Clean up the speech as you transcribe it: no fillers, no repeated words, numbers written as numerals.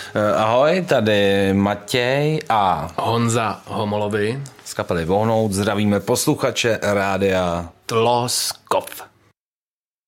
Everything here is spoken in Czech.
Ahoj, tady Matěj a Honza Homolovi z kapely Vohnout. Zdravíme posluchače rádia Tloskov.